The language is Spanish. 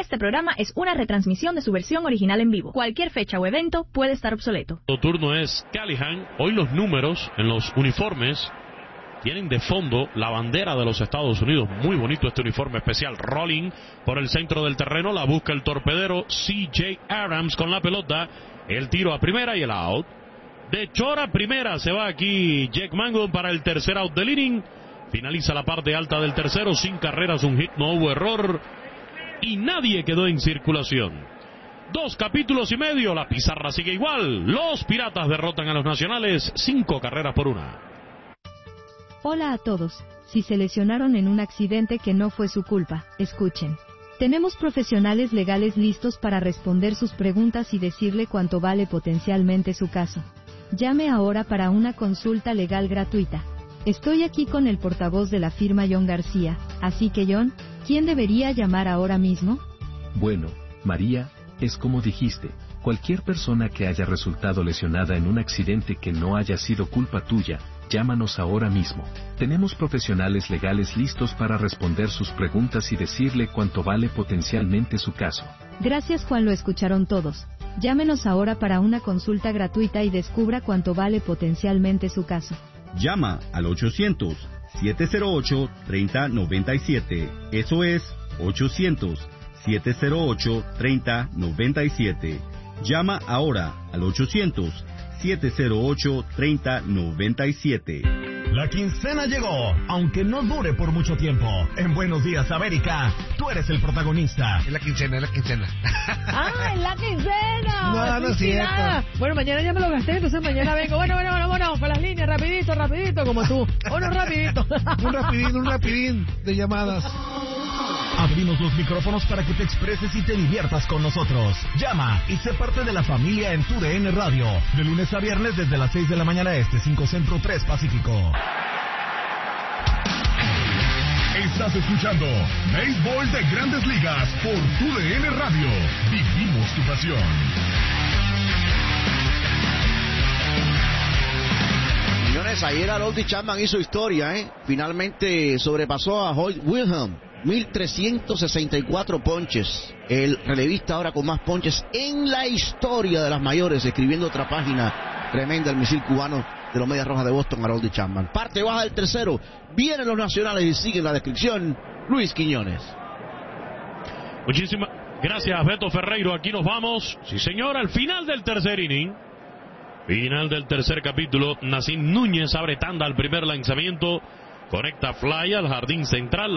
Este programa es una retransmisión de su versión original en vivo. Cualquier fecha o evento puede estar obsoleto. Tu turno es Callahan. Hoy los números en los uniformes tienen de fondo la bandera de los Estados Unidos. Muy bonito este uniforme especial. Rolling por el centro del terreno. La busca el torpedero C.J. Abrams con la pelota. El tiro a primera y el out. De short a primera se va aquí Jake Mangum para el tercer out del inning. Finaliza la parte alta del tercero. Sin carreras, un hit, no hubo error. Y nadie quedó en circulación. 2 capítulos y medio. La pizarra sigue igual. Los Piratas derrotan a los Nacionales 5 carreras por 1. Hola a todos. Si se lesionaron en un accidente que no fue su culpa, escuchen. Tenemos profesionales legales listos para responder sus preguntas y decirle cuánto vale potencialmente su caso. Llame ahora para una consulta legal gratuita. Estoy aquí con el portavoz de la firma John García, así que John, ¿quién debería llamar ahora mismo? Bueno, María, es como dijiste, cualquier persona que haya resultado lesionada en un accidente que no haya sido culpa tuya, llámanos ahora mismo. Tenemos profesionales legales listos para responder sus preguntas y decirle cuánto vale potencialmente su caso. Gracias Juan, lo escucharon todos. Llámenos ahora para una consulta gratuita y descubra cuánto vale potencialmente su caso. Llama al 800-708-3097. Eso es 800-708-3097. Llama ahora al 800-708-3097. La quincena llegó, aunque no dure por mucho tiempo. En Buenos Días, América, tú eres el protagonista. Es la quincena, es la quincena. ¡Ah, es la quincena! No, no es cierto. Bueno, mañana ya me lo gasté, entonces mañana vengo. Bueno, con las líneas, rapidito, como tú. Rapidito. Un rapidín de llamadas. Abrimos los micrófonos para que te expreses y te diviertas con nosotros. Llama y sé parte de la familia en TUDN Radio. De lunes a viernes desde las 6 de la mañana este, 5 Centro, 3 Pacífico. Estás escuchando Béisbol de Grandes Ligas por TUDN Radio. Vivimos tu pasión. Señores, ayer Harold Chapman hizo historia, Finalmente sobrepasó a Hoyt Wilhelm. 1,364 ponches. El relevista ahora con más ponches en la historia de las mayores, escribiendo otra página tremenda, el misil cubano de los Medias Rojas de Boston, Harold Chapman. Parte baja del tercero, vienen los Nacionales y sigue en la descripción Luis Quiñones. Muchísimas gracias, Beto Ferreiro. Aquí nos vamos, sí señor, al final del tercer inning. Final del tercer capítulo. Nacín Núñez abre tanda al primer lanzamiento. Conecta fly al jardín central.